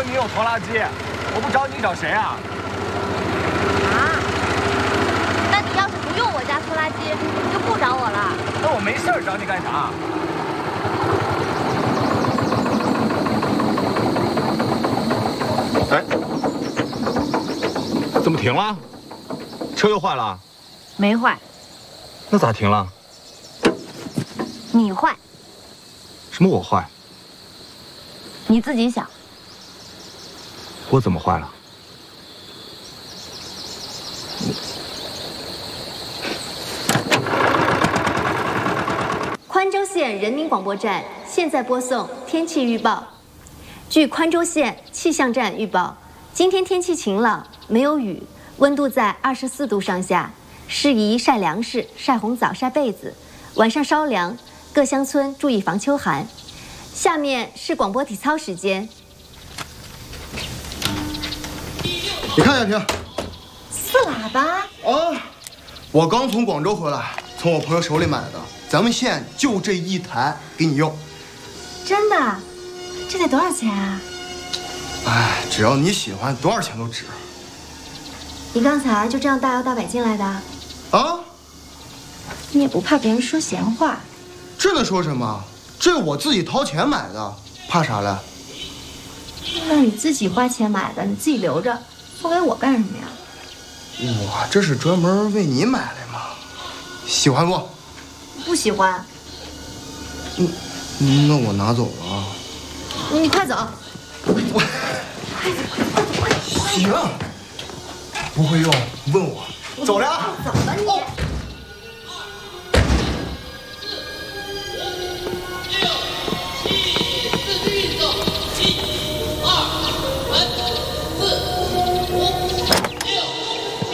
说你有拖拉机，我不找你找谁啊？ 啊？那你要是不用我家拖拉机，你就不找我了。 那我没事儿找你干啥？哎，怎么停了？车又坏了？ 没坏， 那咋停了？ 你坏， 什么我坏？ 你自己想。 我怎么坏了？ 宽州县人民广播站现在播送天气预报。据宽州县气象站预报，今天天气晴朗，没有雨，温度在24度上下，适宜晒粮食、晒红枣、晒被子，晚上稍凉，各乡村注意防秋寒。下面是广播体操时间。 你看亚萍， 四喇叭啊，我刚从广州回来，从我朋友手里买的，咱们县就这一台给你用。 真的？这得多少钱啊？ 哎，只要你喜欢，多少钱都值。 你刚才就这样大摇大摆进来的？ 啊？ 你也不怕别人说闲话？ 这能说什么？这我自己掏钱买的，怕啥嘞？ 那你自己花钱买的，你自己留着，送给我干什么呀？ 我这是专门为你买的嘛，喜欢不？ 不喜欢。 那我拿走了。 你快走。 行，不会用问我。走了啊。 走吧你。